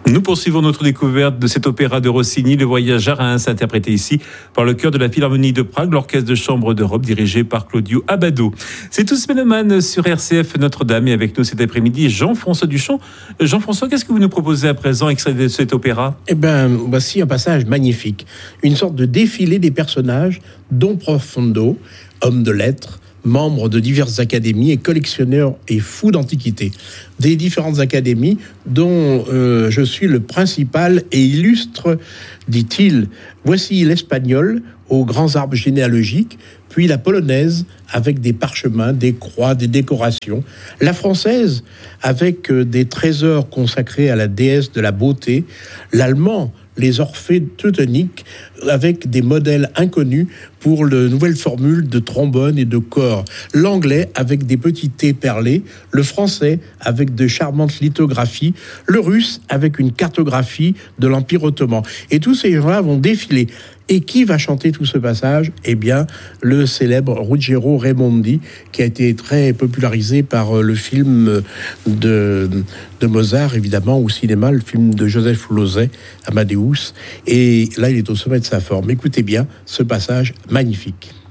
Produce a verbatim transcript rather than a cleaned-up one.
Nous poursuivons notre découverte de cet opéra de Rossini, Le Voyage à Reims, interprété ici par le chœur de la Philharmonie de Prague, l'orchestre de chambre d'Europe dirigé par Claudio Abbado. C'est Tous Mélomanes sur R C F Notre-Dame et avec nous cet après-midi Jean-François Duchamp. Jean-François, qu'est-ce que vous nous proposez à présent, extrait de cet opéra ? Eh bien, voici un passage magnifique, une sorte de défilé des personnages, Don Profondo, homme de lettres, membre de diverses académies et collectionneur et fou d'antiquités. Des différentes académies dont euh, je suis le principal et illustre, dit-il. Voici l'espagnol aux grands arbres généalogiques, puis la polonaise avec des parchemins, des croix, des décorations, la française avec euh, des trésors consacrés à la déesse de la beauté, l'allemand, les Orphées teutoniques avec des modèles inconnus pour de nouvelles formules de trombone et de cor. L'anglais avec des petits thés perlés, le français avec de charmantes lithographies, le russe avec une cartographie de l'Empire ottoman. Et tous ces gens-là vont défiler. Et qui va chanter tout ce passage ? Eh bien, le célèbre Ruggiero Raimondi, qui a été très popularisé par le film de, de Mozart, évidemment, au cinéma, le film de Joseph Losey, Amadeus. Et là, il est au sommet de sa forme. Écoutez bien ce passage magnifique.